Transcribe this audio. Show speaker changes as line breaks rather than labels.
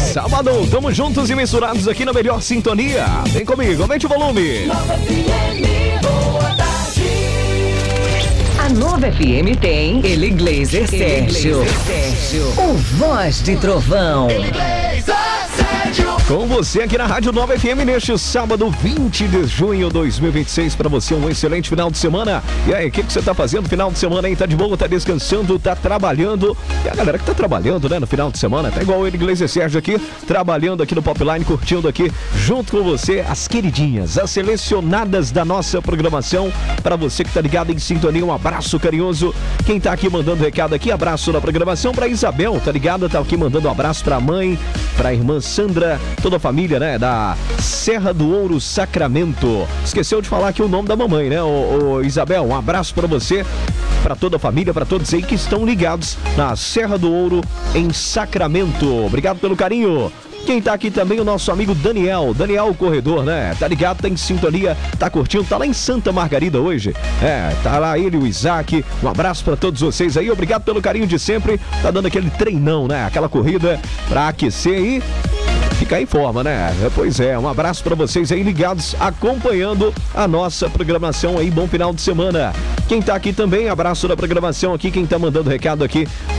Sábado, tamo juntos e misturados aqui na melhor sintonia. Vem comigo, aumente o volume.
A Nova FM tem Eli Glazer Sérgio, o Voz de Trovão.
Com você aqui na Rádio Nova FM neste sábado 20 de junho de 2026. Para você um excelente final de semana. E aí, o que você tá fazendo no final de semana, hein? Tá de boa, tá descansando, tá trabalhando. E a galera que tá trabalhando, né, no final de semana, tá igual o Eli Sérgio aqui, trabalhando aqui no Popline, curtindo aqui junto com você as queridinhas, as selecionadas da nossa programação. Para você que tá ligado em sintonia, um abraço carinhoso. Quem tá aqui mandando recado aqui, abraço na programação pra Isabel, tá ligado? Tá aqui mandando um abraço pra mãe, pra irmã Sandra, toda a família, né, da Serra do Ouro, Sacramento. Esqueceu de falar aqui o nome da mamãe, né, ô Isabel, um abraço pra você, pra toda a família, pra todos aí que estão ligados na Serra do Ouro, em Sacramento. Obrigado pelo carinho. Quem tá aqui também, o nosso amigo Daniel Corredor, né? Tá ligado, tá em sintonia, tá curtindo, tá lá em Santa Margarida hoje. Tá lá ele, o Isaac. Um abraço pra todos vocês aí, obrigado pelo carinho de sempre. Tá dando aquele treinão, né? Aquela corrida pra aquecer e ficar em forma, né? Pois é, um abraço pra vocês aí ligados, acompanhando a nossa programação aí. Bom final de semana. Quem tá aqui também, abraço da programação aqui, quem tá mandando recado aqui